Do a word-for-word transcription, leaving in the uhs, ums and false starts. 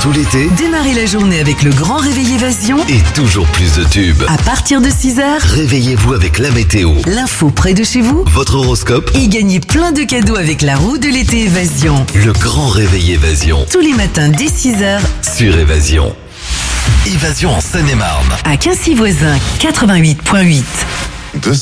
tout l'été, Démarrez la journée avec le grand réveil Évasion. et toujours plus de tubes. À partir de six heures, Réveillez-vous avec la météo, l'info près de chez vous. votre horoscope, Et gagnez plein de cadeaux avec la roue de l'été Évasion. le grand réveil Évasion Tous les matins dès six heures, sur Évasion. Évasion en Seine-et-Marne. à Quincy-Voisin, quatre-vingt-huit virgule huit. Deux